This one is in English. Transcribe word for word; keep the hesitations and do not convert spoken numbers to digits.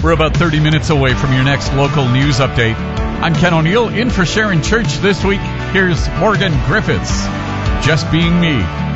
We're about thirty minutes away from your next local news update. I'm Ken O'Neill, in for Sharon Church this week. Here's Morgan Griffiths, Just Being Me.